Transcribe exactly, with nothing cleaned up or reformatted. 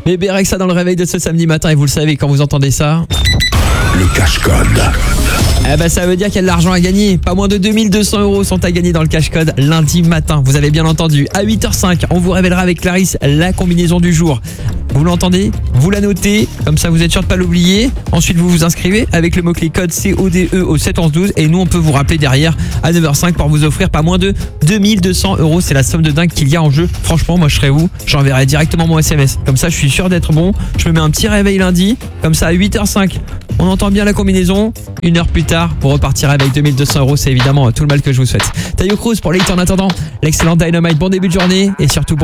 Bébé Rexha dans le réveil de ce samedi matin et vous le savez quand vous entendez ça. Le cache-code. Eh ben ça veut dire qu'il y a de l'argent à gagner. Pas moins de deux mille deux cents euros sont à gagner dans le cache-code lundi matin. Vous avez bien entendu. À huit heures cinq, on vous révélera avec Clarisse la combinaison du jour. Vous l'entendez? Vous la notez, comme ça vous êtes sûr de pas l'oublier. Ensuite vous vous inscrivez avec le mot-clé code C O D E au sept onze douze et nous on peut vous rappeler derrière à neuf heures cinq pour vous offrir pas moins de deux mille deux cents euros. C'est la somme de dingue qu'il y a en jeu. Franchement moi je serais vous, j'enverrai directement mon S M S. Comme ça je suis sûr d'être bon. Je me mets un petit réveil lundi, comme ça à huit heures cinq. On entend bien la combinaison. Une heure plus tard, vous repartirez avec deux mille deux cents euros. C'est évidemment tout le mal que je vous souhaite. Tayo Cruz pour Late en attendant. L'excellent Dynamite. Bon début de journée et surtout bon